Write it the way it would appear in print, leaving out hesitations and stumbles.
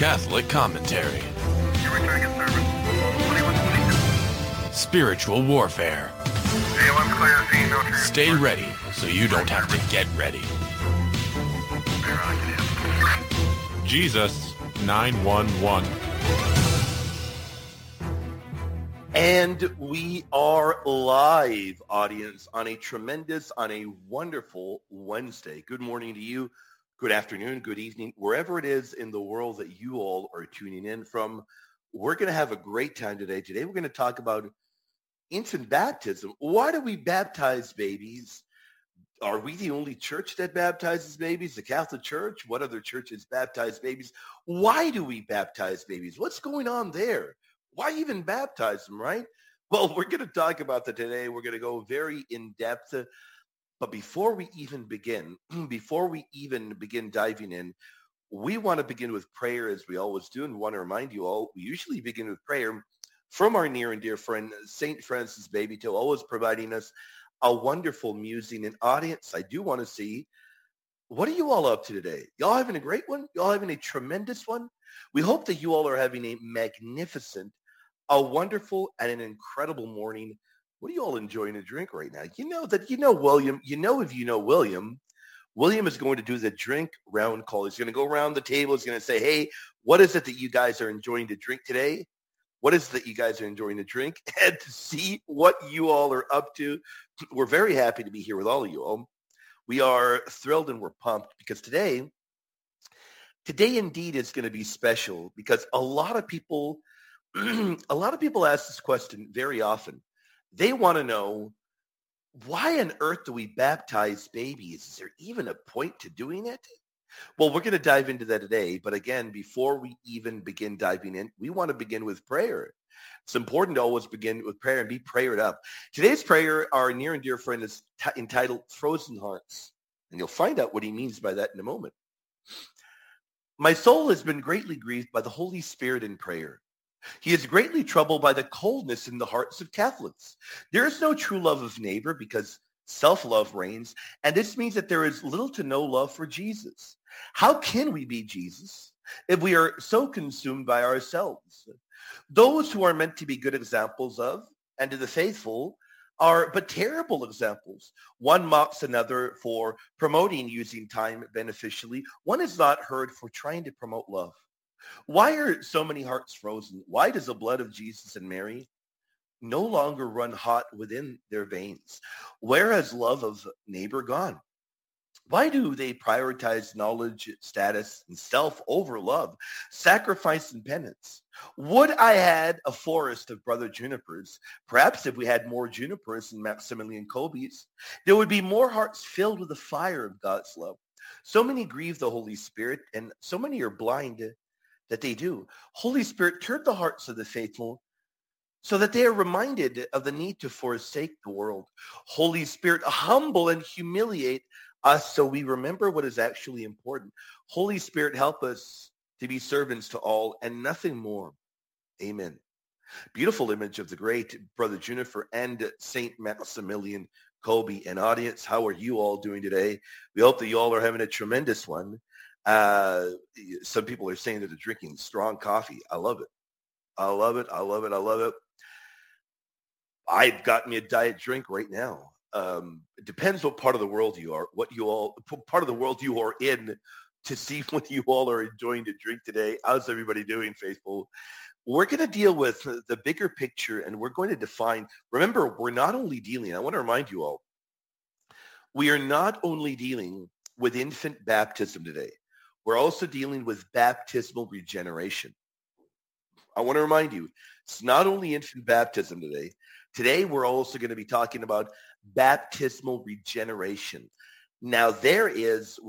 Catholic commentary. Spiritual warfare. Stay ready so you don't have to get ready. Jesus 911. And we are live, audience, on a wonderful Wednesday. Good morning to you. Good afternoon, good evening, wherever it is in the world that you all are tuning in from. We're going to have a great time today. Today we're going to talk about infant baptism. Why do we baptize babies? Are we the only church that baptizes babies? The Catholic Church? What other churches baptize babies? Why do we baptize babies? What's going on there? Why even baptize them, right? Well, we're going to talk about that today. We're going to go very in-depth. But before we even begin diving in, we want to begin with prayer as we always do. And we want to remind you all, we usually begin with prayer from our near and dear friend, St. Francis Babytoe, always providing us a wonderful musing. And audience, I do want to see, what are you all up to today? Y'all having a great one? Y'all having a tremendous one? We hope that you all are having a magnificent, a wonderful, and an incredible morning. What are you all enjoying to drink right now? William, William is going to do the drink round call. He's going to go around the table. He's going to say, hey, what is it that you guys are enjoying to drink today? What is it that you guys are enjoying to drink? And to see what you all are up to. We're very happy to be here with all of you all. We are thrilled and we're pumped because today indeed is going to be special because a lot of people ask this question very often. They want to know, why on earth do we baptize babies? Is there even a point to doing it? Well, we're going to dive into that today. But again, before we even begin diving in, we want to begin with prayer. It's important to always begin with prayer and be prayered up. Today's prayer, our near and dear friend, is entitled Frozen Hearts. And you'll find out what he means by that in a moment. My soul has been greatly grieved by the Holy Spirit in prayer. He is greatly troubled by the coldness in the hearts of Catholics. There is no true love of neighbor because self-love reigns, and this means that there is little to no love for Jesus. How can we be Jesus if we are so consumed by ourselves? Those who are meant to be good examples of, and to the faithful, are but terrible examples. One mocks another for promoting using time beneficially. One is not heard for trying to promote love. Why are so many hearts frozen? Why does the blood of Jesus and Mary no longer run hot within their veins? Where has love of neighbor gone? Why do they prioritize knowledge, status, and self over love, sacrifice, and penance? Would I had a forest of brother junipers. Perhaps if we had more junipers and Maximilian Kolbes, there would be more hearts filled with the fire of God's love. So many grieve the Holy Spirit, and so many are blind that they do. Holy Spirit, turn the hearts of the faithful so that they are reminded of the need to forsake the world. Holy Spirit, humble and humiliate us so we remember what is actually important. Holy Spirit, help us to be servants to all and nothing more. Amen. Beautiful image of the great Brother Juniper and Saint Maximilian Kolbe. And audience, how are you all doing today? We hope that you all are having a tremendous one. Some people are saying that they're drinking strong coffee. I love it. I love it. I love it. I love it. I've got me a diet drink right now. It depends what part of the world you are, part of the world you are in to see what you all are enjoying to drink today. How's everybody doing, faithful? We're going to deal with the bigger picture and we're going to define, remember, we're not only dealing, I want to remind you all, we are not only dealing with infant baptism today. We're also dealing with baptismal regeneration. I want to remind you, it's not only infant baptism today. Today, we're also going to be talking about baptismal regeneration. Now, there is